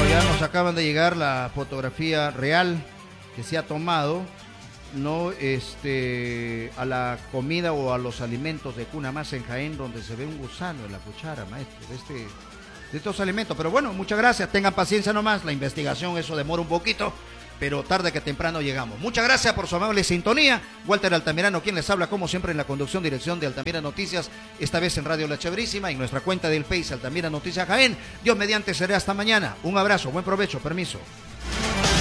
Ya nos acaban de llegar la fotografía real que se ha tomado, no a la comida o a los alimentos de Cuna Más en Jaén, donde se ve un gusano en la cuchara, maestro, de estos alimentos. Pero bueno, muchas gracias, tengan paciencia nomás, la investigación eso demora un poquito, pero tarde que temprano llegamos. Muchas gracias por su amable sintonía. Walter Altamirano, quien les habla, como siempre, en la conducción, dirección de Altamira Noticias, esta vez en Radio La Chéverísima, en nuestra cuenta del Face, Altamira Noticias Jaén. Dios mediante, seré hasta mañana. Un abrazo, buen provecho, permiso.